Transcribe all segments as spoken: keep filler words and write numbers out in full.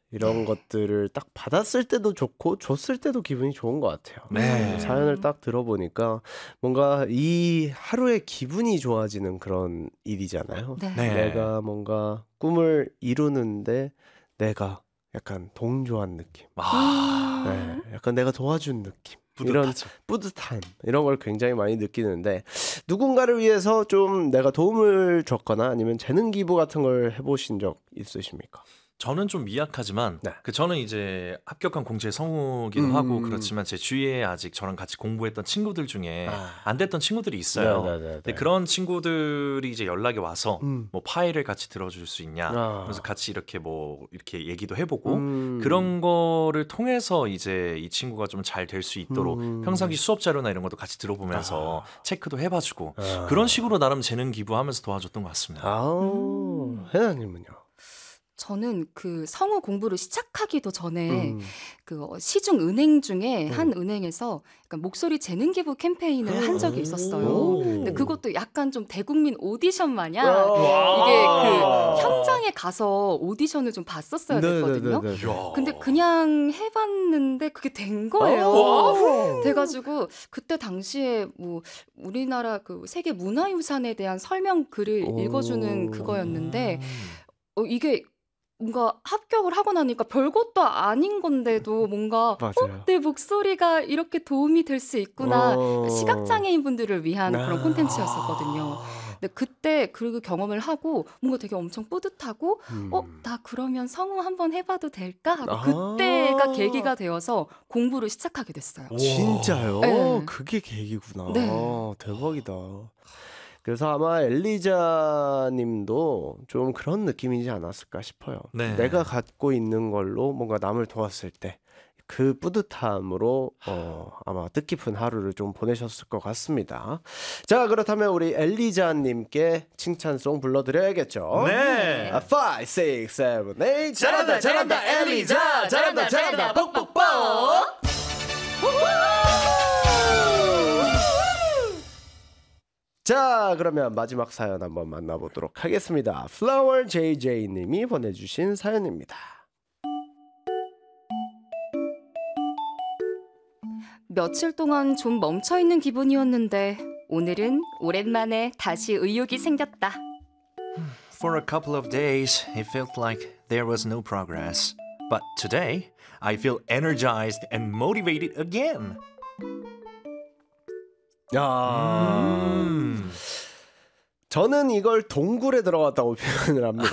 이런 것들을 딱 받았을 때도 좋고 줬을 때도 기분이 좋은 것 같아요. 네. 사연을 딱 들어보니까 뭔가 이 하루의 기분이 좋아지는 그런 일이잖아요. 네. 네. 내가 뭔가 꿈을 이루는데 내가 약간 동조한 느낌. 아, 네, 약간 내가 도와준 느낌. 이런 뿌듯하죠. 뿌듯함 이런 걸 굉장히 많이 느끼는데 누군가를 위해서 좀 내가 도움을 줬거나 아니면 재능 기부 같은 걸 해보신 적 있으십니까? 저는 좀 미약하지만 네. 그 저는 이제 합격한 공채 성우기도 음. 하고 그렇지만 제 주위에 아직 저랑 같이 공부했던 친구들 중에 아. 안 됐던 친구들이 있어요. 네, 네, 네, 근데 네. 그런 친구들이 이제 연락이 와서 음. 뭐 파일을 같이 들어줄 수 있냐, 아. 그래서 같이 이렇게 뭐 이렇게 얘기도 해보고 음. 그런 거를 통해서 이제 이 친구가 좀 잘 될 수 있도록 음. 평상시 수업 자료나 이런 것도 같이 들어보면서 체크도 해봐주고 아. 그런 식으로 나름 재능 기부하면서 도와줬던 것 같습니다. 아우, 혜나님은요? 저는 그 성우 공부를 시작하기도 전에 음. 그 시중 은행 중에 음. 한 은행에서 약간 목소리 재능 기부 캠페인을 한 적이 있었어요. 오. 근데 그것도 약간 좀 대국민 오디션 마냥 와. 이게 그 현장에 가서 오디션을 좀 봤었어야 됐거든요. 네, 네, 네, 네. 이야. 근데 그냥 해봤는데 그게 된 거예요. 오. 돼가지고 그때 당시에 뭐 우리나라 그 세계 문화유산에 대한 설명 글을 오. 읽어주는 그거였는데 음. 어, 이게 뭔가 합격을 하고 나니까 별것도 아닌 건데도 뭔가 맞아요. 어, 내 목소리가 이렇게 도움이 될 수 있구나. 어. 시각장애인 분들을 위한 아. 그런 콘텐츠였었거든요. 근데 그때 그 경험을 하고 뭔가 되게 엄청 뿌듯하고 음. 어, 나 그러면 성우 한번 해봐도 될까? 하고 아. 그때가 계기가 되어서 공부를 시작하게 됐어요. 오. 진짜요? 네. 그게 계기구나. 네. 대박이다. 그래서 아마 엘리자 님도 좀 그런 느낌이지 않았을까 싶어요. 네. 내가 갖고 있는 걸로 뭔가 남을 도왔을 때 그 뿌듯함으로 어, 아마 뜻깊은 하루를 좀 보내셨을 것 같습니다. 자, 그렇다면 우리 엘리자 님께 칭찬송 불러드려야겠죠. 네. 아, five, six, seven, eight. 잘한다, 잘한다, 엘리자. 잘한다, 잘한다, 뻑뻑뻑. 자, 그러면 마지막 사연 한번 만나보도록 하겠습니다. 플라워 제이제이 님이 보내주신 사연입니다. 며칠 동안 좀 멈춰있는 기분이었는데 오늘은 오랜만에 다시 의욕이 생겼다. For a couple of days, it felt like there was no progress. But today, I feel energized and motivated again. 야, 음. 저는 이걸 동굴에 들어갔다고 표현을 합니다.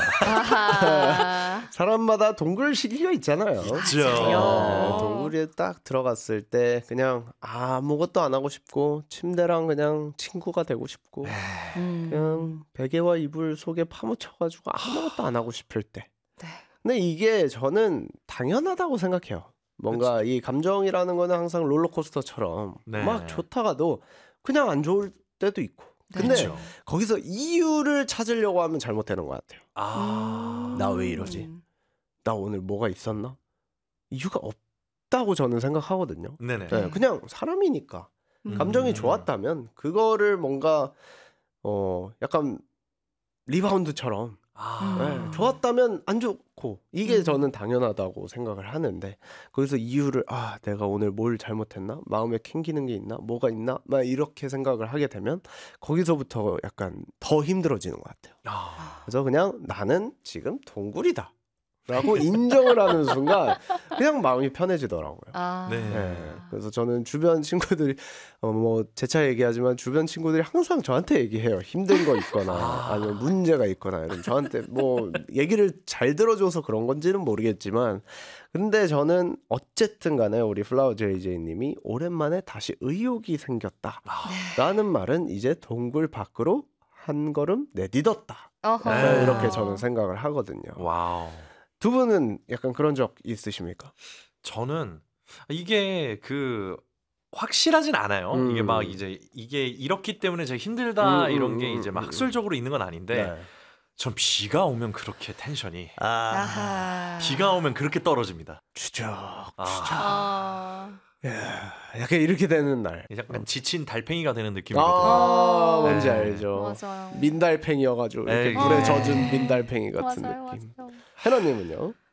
아하. 사람마다 동굴 시기가 있잖아요. 있죠. 네, 동굴에 딱 들어갔을 때 그냥 아무것도 안 하고 싶고 침대랑 그냥 친구가 되고 싶고 음. 그냥 베개와 이불 속에 파묻혀가지고 아무것도 안 하고 싶을 때. 네. 근데 이게 저는 당연하다고 생각해요. 뭔가 이 감정이라는 거는 항상 롤러코스터처럼 네. 막 좋다가도 그냥 안 좋을 때도 있고. 근데 그쵸. 거기서 이유를 찾으려고 하면 잘못되는 것 같아요. 아. 나 왜 이러지? 나 오늘 뭐가 있었나? 이유가 없다고 저는 생각하거든요. 네네. 네, 그냥 사람이니까 음. 감정이 음. 좋았다면 그거를 뭔가 어 약간 리바운드처럼 아. 네, 좋았다면 안 좋고 이게 음. 저는 당연하다고 생각을 하는데 거기서 이유를 아 내가 오늘 뭘 잘못했나? 마음에 캥기는 게 있나? 뭐가 있나? 막 이렇게 생각을 하게 되면 거기서부터 약간 더 힘들어지는 것 같아요. 아. 그래서 그냥 나는 지금 동굴이다 라고 인정을 하는 순간 그냥 마음이 편해지더라고요. 아. 네. 네, 그래서 저는 주변 친구들이 어, 뭐 재차 얘기하지만 주변 친구들이 항상 저한테 얘기해요. 힘든 거 있거나 아. 아니면 문제가 있거나 이러면 저한테 뭐 얘기를 잘 들어줘서 그런 건지는 모르겠지만 근데 저는 어쨌든 간에 우리 플라워 제이제이 님이 오랜만에 다시 의욕이 생겼다 라는 말은 이제 동굴 밖으로 한 걸음 내딛었다. 어허. 네. 이렇게 저는 생각을 하거든요. 와우. 두 분은 약간 그런 적 있으십니까? 저는 이게 그 확실하진 않아요. 음. 이게 막 이제 이게 이렇기 때문에 제가 힘들다 음, 이런 음, 게 음, 이제 막 음, 학술적으로 있는 건 아닌데 전 비가 오면 그렇게 텐션이 아하. 비가 오면 그렇게 떨어집니다. 추적. 아, 아. 야, 약간 이렇게 되는 날. 약간 지친 달팽이가 되는 느낌이거든요. 아, 뭔지 네. 알죠. 맞아요. 민달팽이여가지고 이렇게 에이. 물에 네. 젖은 민달팽이 같은 맞아요, 느낌. 맞아요. 해나님은요?